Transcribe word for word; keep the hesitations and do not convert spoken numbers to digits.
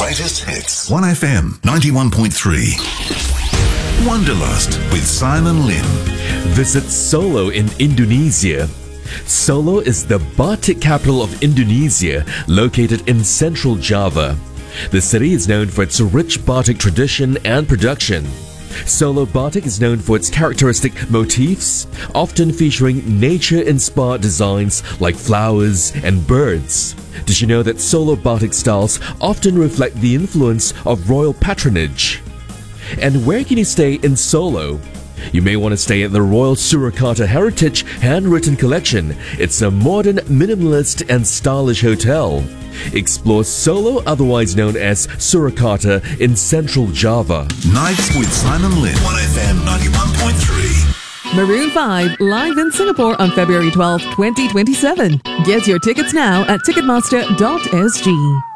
greatest hits. one F M ninety-one point three. Wanderlust with Simon Lim. Visit Solo in Indonesia. Solo is the batik capital of Indonesia, located in central Java. The city is known for its rich batik tradition and production. Solo batik is known for its characteristic motifs, often featuring nature-inspired designs like flowers and birds. Did you know that Solo batik styles often reflect the influence of royal patronage? And where can you stay in Solo? You may want to stay at the Royal Surakarta Heritage Handwritten Collection. It's a modern, minimalist and stylish hotel. Explore Solo, otherwise known as Surakarta, in central Java. Nights with Simon Lim. one F M ninety-one point three. Maroon five, live in Singapore on February twelfth, twenty twenty-seven. Get your tickets now at ticketmaster dot s g.